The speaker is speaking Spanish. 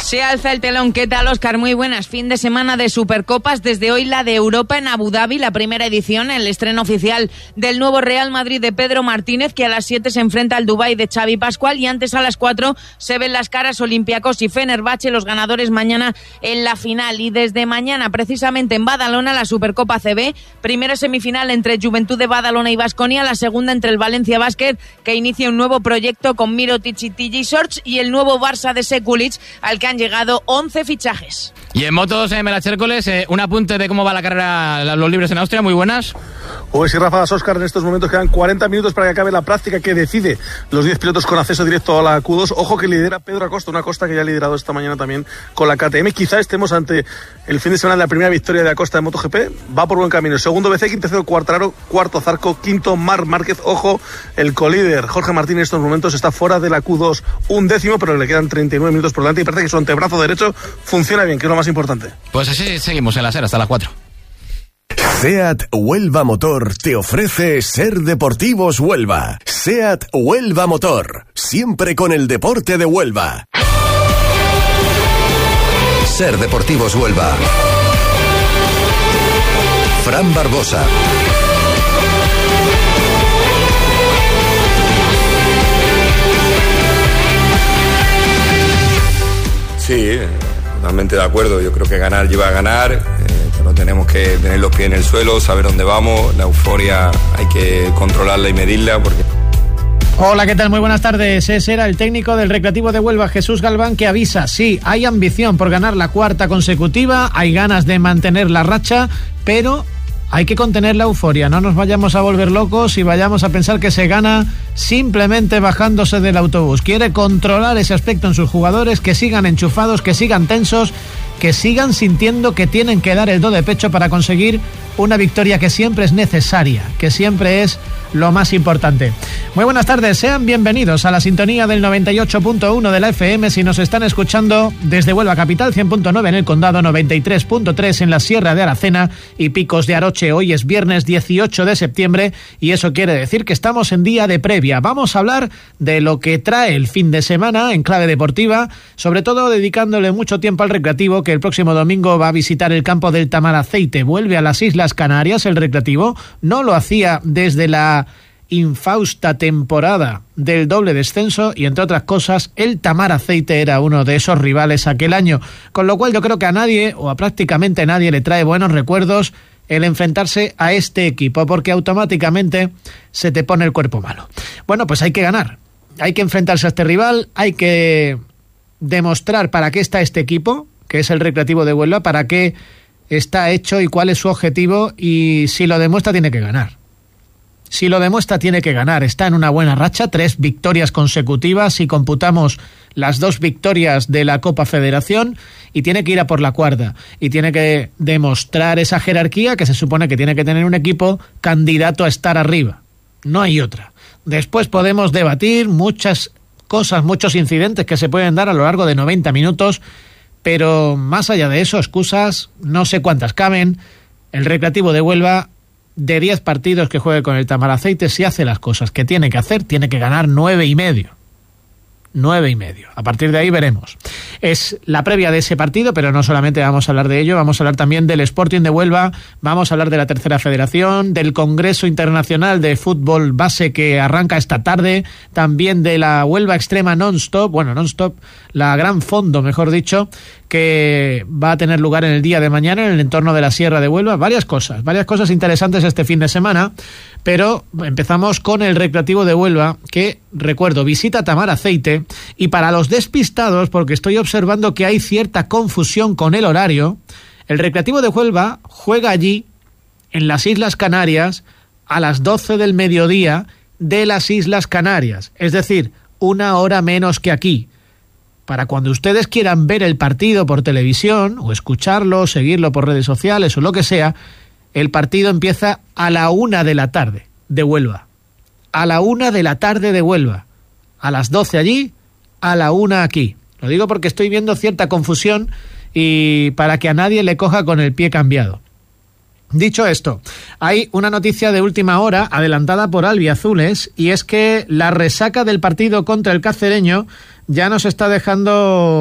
Se alza el telón. ¿Qué tal, Óscar? Muy buenas. Fin de semana de Supercopas. Desde hoy la de Europa en Abu Dhabi, la primera edición, el estreno oficial del nuevo Real Madrid de Pedro Martínez, que a las 7 se enfrenta al Dubái de Xavi Pascual, y antes a las 4 se ven las caras Olympiacos y Fenerbahce, los ganadores mañana en la final. Y desde mañana, precisamente en Badalona, la Supercopa CB, primera semifinal entre Juventud de Badalona y Baskonia, la segunda entre el Valencia Basket, que inicia un nuevo proyecto con Mirotic y TJ Shorts, y el nuevo Barça de Sekulic, al que han llegado 11 fichajes. Y en motos, Mela Chércoles, un apunte de cómo va la carrera, los libres en Austria. Muy buenas. Pues sí, Rafa, Óscar, en estos momentos quedan 40 minutos para que acabe la práctica que decide los 10 pilotos con acceso directo a la Q2. Ojo que lidera Pedro Acosta, una Acosta que ya ha liderado esta mañana también con la KTM. Quizá estemos ante el fin de semana de la primera victoria de Acosta en MotoGP. Va por buen camino. Segundo Bezzecchi, tercero Quartararo, cuarto Zarco, quinto Marc Márquez. Ojo, el colíder Jorge Martín en estos momentos está fuera de la Q2, 11º, pero le quedan 39 minutos por delante y parece que su antebrazo derecho funciona bien, que es lo más importante. Pues así seguimos en la SER hasta las 4. SEAT Huelva Motor te ofrece Ser Deportivos Huelva. SEAT Huelva Motor, siempre con el deporte de Huelva. Ser Deportivos Huelva. Fran Barbosa. Sí, totalmente de acuerdo. Yo creo que ganar lleva a ganar. Pero tenemos que tener los pies en el suelo, saber dónde vamos. La euforia hay que controlarla y medirla porque... Hola, ¿qué tal? Muy buenas tardes. Ese era el técnico del Recreativo de Huelva, Jesús Galván, que avisa, sí, hay ambición por ganar la cuarta consecutiva, hay ganas de mantener la racha, pero hay que contener la euforia, no nos vayamos a volver locos y vayamos a pensar que se gana simplemente bajándose del autobús. Quiere controlar ese aspecto en sus jugadores, que sigan enchufados, que sigan tensos, que sigan sintiendo que tienen que dar el do de pecho para conseguir una victoria que siempre es necesaria, que siempre es lo más importante. Muy buenas tardes, sean bienvenidos a la sintonía del 98.1 de la FM si nos están escuchando desde Huelva Capital, 100.9 en el Condado, 93.3 en la Sierra de Aracena y Picos de Aroche. Hoy es viernes 18 de septiembre y eso quiere decir que estamos en día de previa. Vamos a hablar de lo que trae el fin de semana en clave deportiva, sobre todo dedicándole mucho tiempo al Recreativo, que el próximo domingo va a visitar el campo del Tamaraceite. Vuelve a las Islas Canarias el Recreativo, no lo hacía desde la infausta temporada del doble descenso y, entre otras cosas, el Tamaraceite era uno de esos rivales aquel año, con lo cual yo creo que a nadie o a prácticamente nadie le trae buenos recuerdos el enfrentarse a este equipo, porque automáticamente se te pone el cuerpo malo. Bueno, pues hay que ganar, hay que enfrentarse a este rival, hay que demostrar para qué está este equipo, que es el Recreativo de Huelva, para qué está hecho y cuál es su objetivo, y si lo demuestra tiene que ganar. Si lo demuestra tiene que ganar. Está en una buena racha, 3 victorias consecutivas si computamos las 2 victorias de la Copa Federación, y tiene que ir a por la cuarta y tiene que demostrar esa jerarquía que se supone que tiene que tener un equipo candidato a estar arriba. No hay otra. Después podemos debatir muchas cosas, muchos incidentes que se pueden dar a lo largo de 90 minutos, pero más allá de eso, excusas no sé cuántas caben. El Recreativo de Huelva, de 10 partidos que juegue con el Tamaraceite, si hace las cosas que tiene que hacer, tiene que ganar 9,5. 9,5. A partir de ahí veremos. Es la previa de ese partido, pero no solamente vamos a hablar de ello, vamos a hablar también del Sporting de Huelva, vamos a hablar de la Tercera Federación, del Congreso Internacional de Fútbol Base que arranca esta tarde, también de la Huelva Extrema Non-Stop, la Gran Fondo, mejor dicho, que va a tener lugar en el día de mañana en el entorno de la Sierra de Huelva. Varias cosas interesantes este fin de semana, pero empezamos con el Recreativo de Huelva, que, recuerdo, visita Tamaraceite, y para los despistados, porque estoy observando que hay cierta confusión con el horario, el Recreativo de Huelva juega allí, en las Islas Canarias, a las 12 del mediodía de las Islas Canarias, es decir, 1 hora menos que aquí. Para cuando ustedes quieran ver el partido por televisión, o escucharlo, seguirlo por redes sociales o lo que sea, el partido empieza a la 1 de la tarde de Huelva. A la 1 de la tarde de Huelva. A las 12 allí, a la 1 aquí. Lo digo porque estoy viendo cierta confusión y para que a nadie le coja con el pie cambiado. Dicho esto, hay una noticia de última hora adelantada por Albiazules, y es que la resaca del partido contra el Cacereño ya nos está dejando